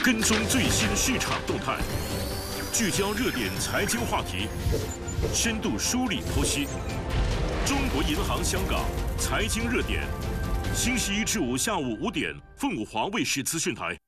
跟踪最新市场动态，聚焦热点财经话题，深度梳理剖析。中国银行香港财经热点，星期一至五下午5点，凤凰卫视资讯台。